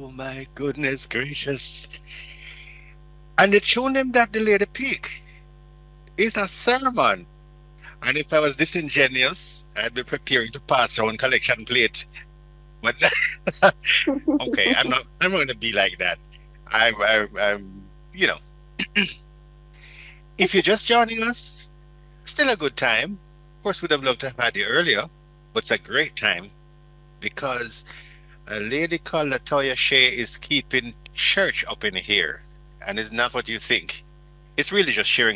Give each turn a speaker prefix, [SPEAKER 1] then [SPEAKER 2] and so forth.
[SPEAKER 1] Oh my goodness gracious. And the tune them that delay the peak is a sermon. And if I was disingenuous, I'd be preparing to pass around collection plate. But okay, I'm not gonna be like that. I'm you know, if you're just joining us, still a good time. Of course, we'd have loved to have had you earlier, but it's a great time because a lady called Latoya Shea is keeping church up in here, and it's not what you think. It's really just sharing